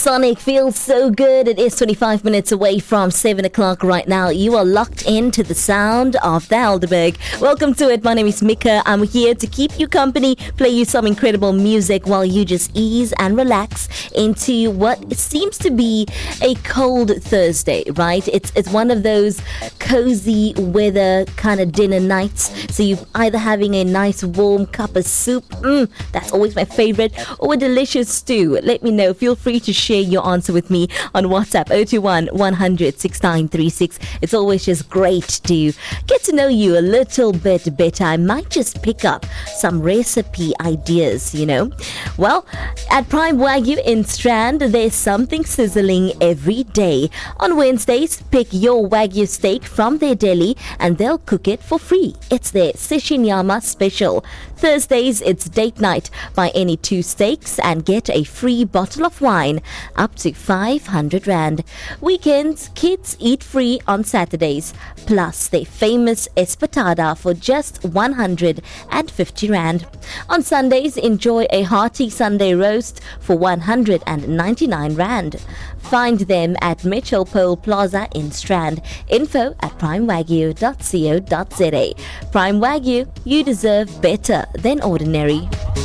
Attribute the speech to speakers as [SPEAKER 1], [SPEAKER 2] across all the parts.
[SPEAKER 1] Sonic feels so good. It is 25 minutes away from 7 o'clock right now. You are locked into the sound of the Helderberg. Welcome to it. My name is Mika. I'm here to keep you company, play you some incredible music while you just ease and relax into what seems to be a cold Thursday, right? It's one of those cozy weather kind of dinner nights. So you're either having a nice warm cup of soup, that's always my favorite, or a delicious stew. Let me know. Feel free to share your answer with me on WhatsApp 021 100 6936. It's always just great to get to know you a little bit better. I might just pick up some recipe ideas, Well, at Prime Wagyu in Strand, there's something sizzling every day. On Wednesdays, pick your Wagyu steak from their deli and they'll cook it for free. It's their Sishinyama special. Thursdays, it's date night. Buy any 2 steaks and get a free bottle of wine, up to 500 Rand. Weekends, kids eat free on Saturdays, plus their famous espetada for just 150 Rand. On Sundays, enjoy a hearty Sunday roast for 199 Rand. Find them at Mitchell Pole Plaza in Strand. Info at primewagyu.co.za. Prime Wagyu, you deserve better than ordinary.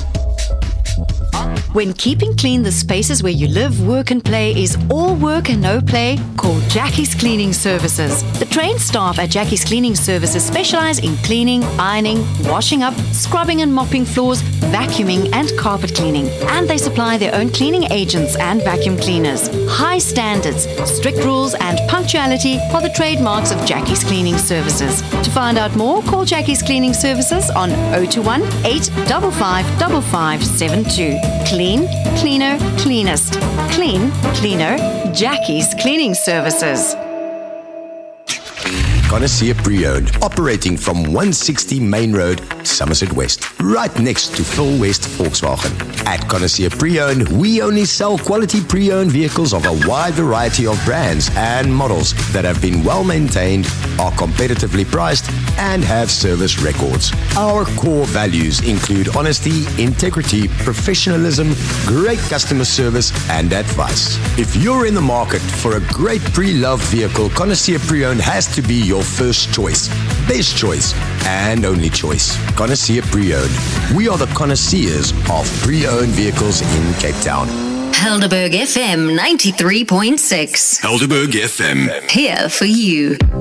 [SPEAKER 2] When keeping clean the spaces where you live, work and play is all work and no play, call Jackie's Cleaning Services. The trained staff at Jackie's Cleaning Services specialize in cleaning, ironing, washing up, scrubbing and mopping floors, vacuuming and carpet cleaning. And they supply their own cleaning agents and vacuum cleaners. High standards, strict rules and punctuality are the trademarks of Jackie's Cleaning Services. To find out more, call Jackie's Cleaning Services on 021 855 5572. Clean, cleaner, cleanest. Clean, cleaner, Jackie's Cleaning Services.
[SPEAKER 3] Connoisseur Pre-Owned, operating from 160 Main Road, Somerset West, right next to Phil West Volkswagen. At Connoisseur Pre-Owned, we only sell quality pre-owned vehicles of a wide variety of brands and models that have been well maintained, are competitively priced, and have service records. Our core values include honesty, integrity, professionalism, great customer service, and advice. If you're in the market for a great pre-loved vehicle, Connoisseur Pre-Owned has to be your first choice, best choice, and only choice. Connoisseur Pre-Owned. We are the connoisseurs of pre-owned vehicles in Cape Town.
[SPEAKER 2] Helderberg FM 93.6.
[SPEAKER 3] Helderberg FM.
[SPEAKER 2] Here for you.